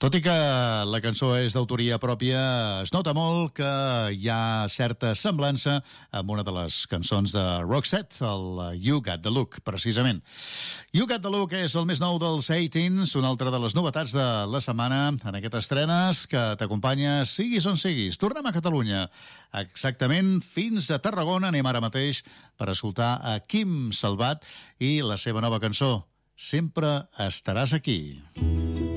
Tot i que la cançó és d'autoria pròpia, es nota molt que hi ha certa semblança amb una de les cançons de Roxette, el You Got The Look, precisament. You Got The Look és el més nou dels 18s, una altra de les novetats de la setmana en aquestes estrenes que t'acompanya siguis on siguis. Tornem a Catalunya, exactament fins a Tarragona. Anem ara mateix per escoltar a Quim Salvat i la seva nova cançó, Sempre estaràs aquí.